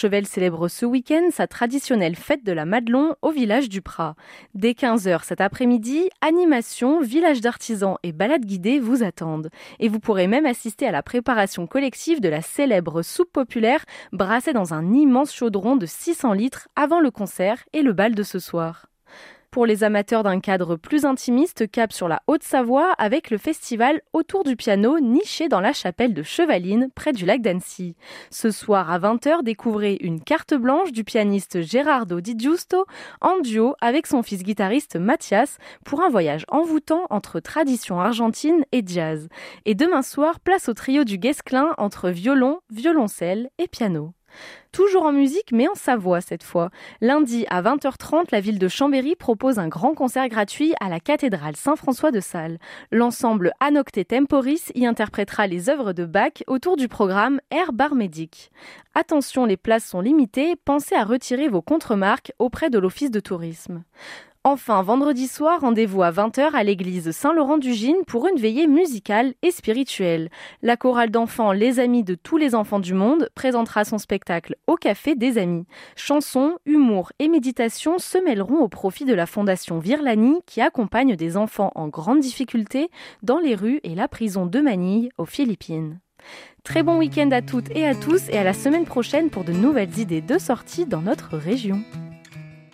Chevel célèbre ce week-end sa traditionnelle fête de la Madelon au village du Prat. Dès 15h cet après-midi, animation, village d'artisans et balades guidées vous attendent. Et vous pourrez même assister à la préparation collective de la célèbre soupe populaire brassée dans un immense chaudron de 600 litres avant le concert et le bal de ce soir. Pour les amateurs d'un cadre plus intimiste, cap sur la Haute-Savoie avec le festival Autour du piano niché dans la chapelle de Chevaline, près du lac d'Annecy. Ce soir à 20h, découvrez une carte blanche du pianiste Gerardo Di Giusto en duo avec son fils guitariste Mathias pour un voyage envoûtant entre tradition argentine et jazz. Et demain soir, place au trio du Guesclin entre violon, violoncelle et piano. Toujours en musique, mais en Savoie cette fois. Lundi à 20h30, la ville de Chambéry propose un grand concert gratuit à la cathédrale Saint-François de Sales. L'ensemble Anocte Temporis y interprétera les œuvres de Bach autour du programme Air Bar Médic. Attention, les places sont limitées, pensez à retirer vos contremarques auprès de l'office de tourisme. Enfin, vendredi soir, rendez-vous à 20h à l'église Saint-Laurent-du-Gine pour une veillée musicale et spirituelle. La chorale d'enfants Les Amis de tous les enfants du monde présentera son spectacle au Café des Amis. Chansons, humour et méditation se mêleront au profit de la fondation Virlani qui accompagne des enfants en grande difficulté dans les rues et la prison de Manille aux Philippines. Très bon week-end à toutes et à tous et à la semaine prochaine pour de nouvelles idées de sortie dans notre région.